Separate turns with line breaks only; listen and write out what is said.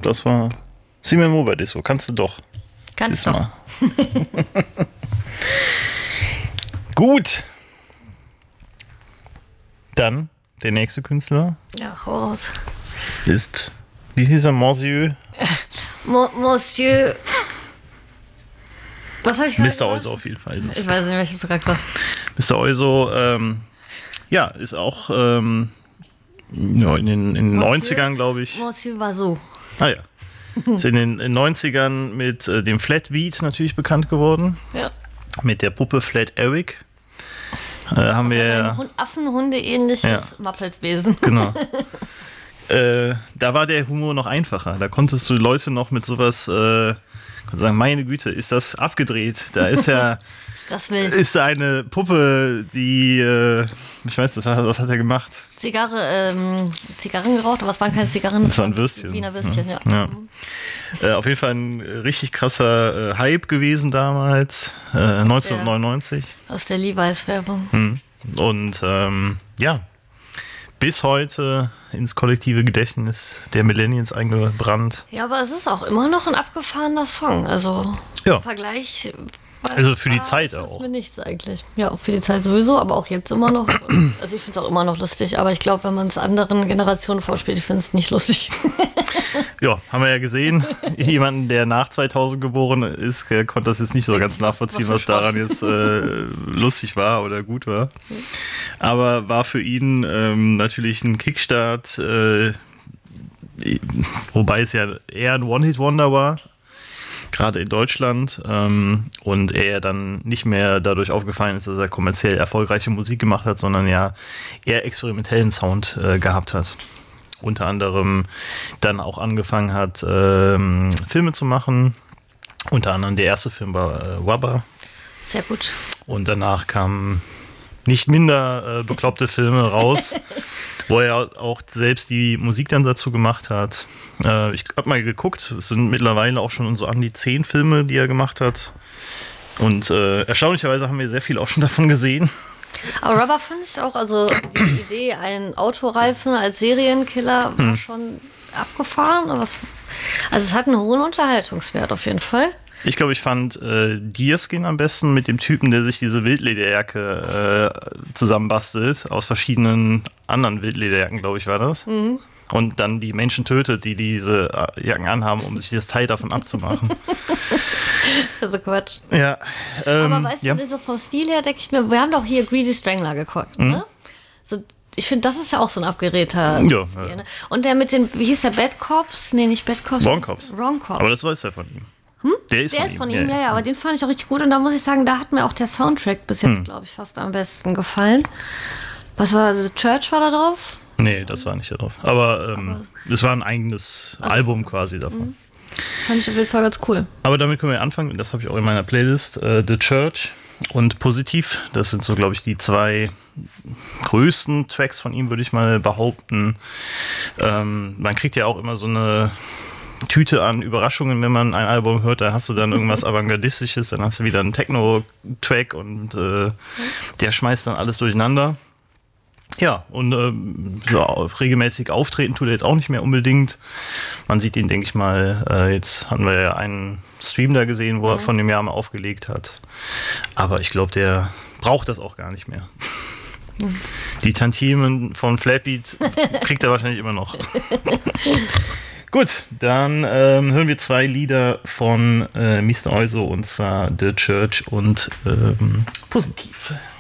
das war Simon Mobile Disco. Kannst du doch.
Kannst du doch.
Gut. Dann der nächste Künstler
Ja, hau raus.
ist, wie hieß er, Monsieur?
Monsieur. Was habe ich gerade
Mr. Oizo auf jeden Fall. Ist es.
Ich weiß nicht mehr, ich habe sogar gesagt.
Mr. Oizo, ja, ist auch in den 90ern, glaube ich.
Monsieur war so.
Ah ja. Ist in den 90ern mit dem Flatbeat natürlich bekannt geworden.
Ja.
Mit der Puppe Flat Eric. Haben wir
ein Affenhunde-ähnliches Muppet-Wesen.
Genau. Da war der Humor noch einfacher. Da konntest du Leute noch mit sowas sagen, meine Güte, ist das abgedreht. Da ist ja
Das wild.
ist eine Puppe, die ich weiß nicht, was hat er gemacht?
Zigarren geraucht, aber es waren keine Zigarren.
Das war ein Würstchen.
Wiener Würstchen, ja.
Auf jeden Fall ein richtig krasser Hype gewesen damals, 1999.
Aus der Levi's-Werbung.
Und ja, bis heute ins kollektive Gedächtnis der Millennials eingebrannt.
Ja, aber es ist auch immer noch ein abgefahrener Song. Also
Ja.
im Vergleich.
Also für die Zeit
ist das
auch.
mir nichts eigentlich. Ja, auch für die Zeit sowieso, aber auch jetzt immer noch. Also ich finde es auch immer noch lustig, aber ich glaube, wenn man es anderen Generationen vorspielt, ich finde es nicht lustig.
Ja, haben wir ja gesehen. Jemanden, der nach 2000 geboren ist, konnte das jetzt nicht so ganz nachvollziehen, was daran jetzt lustig war oder gut war. Aber war für ihn natürlich ein Kickstart, wobei es ja eher ein One-Hit-Wonder war. Gerade in Deutschland, und er dann nicht mehr dadurch aufgefallen ist, dass er kommerziell erfolgreiche Musik gemacht hat, sondern ja eher experimentellen Sound gehabt hat. Unter anderem dann auch angefangen hat, Filme zu machen. Unter anderem der erste Film war Wabba.
Sehr gut.
Und danach kamen nicht minder bekloppte Filme raus, wo er auch selbst die Musik dann dazu gemacht hat. Ich habe mal geguckt, es sind mittlerweile auch schon so an die 10 Filme, die er gemacht hat. Und erstaunlicherweise haben wir sehr viel auch schon davon gesehen.
Aber Rubber fand ich auch, also die Idee, einen Autoreifen als Serienkiller war schon abgefahren. Aber also es hat einen hohen Unterhaltungswert auf jeden Fall.
Ich glaube, ich fand Deerskin am besten mit dem Typen, der sich diese Wildlederjacke zusammenbastelt. Aus verschiedenen anderen Wildlederjacken, glaube ich, war das. Mhm. Und dann die Menschen tötet, die diese Jacken anhaben, um sich das Teil davon abzumachen.
Also Quatsch.
Ja.
Aber weißt du, so vom Stil her denke ich mir, wir haben doch hier Greasy Strangler geguckt, ne? So, ich finde, das ist ja auch so ein abgeredter Stil,
ja.
ne? Und der mit den, wie hieß der, Bad Cops? Nee, nicht Bad Cops.
Wrong Cops.
Wrong Cops.
Aber das weiß ja von ihm. Der ist von ihm,
ja, aber den fand ich auch richtig gut. Und da muss ich sagen, da hat mir auch der Soundtrack bis jetzt, glaube ich, fast am besten gefallen. Was war, The Church war da drauf?
Nee, das war nicht da drauf. Aber es war ein eigenes Album quasi davon.
Fand ich auf jeden Fall ganz cool.
Aber damit können wir anfangen. Das habe ich auch in meiner Playlist. The Church und Positiv. Das sind so, glaube ich, die 2 größten Tracks von ihm, würde ich mal behaupten. Man kriegt ja auch immer so eine Tüte an Überraschungen, wenn man ein Album hört. Da hast du dann irgendwas Avantgardistisches, dann hast du wieder einen Techno-Track und der schmeißt dann alles durcheinander. Ja, und so regelmäßig auftreten tut er jetzt auch nicht mehr unbedingt. Man sieht ihn, denke ich mal, jetzt haben wir ja einen Stream da gesehen, wo er von dem Jahr mal aufgelegt hat. Aber ich glaube, der braucht das auch gar nicht mehr. Die Tantiemen von Flatbeat kriegt er wahrscheinlich immer noch. Gut, dann hören wir 2 Lieder von Mr. Oizo, und zwar The Church und Positiv.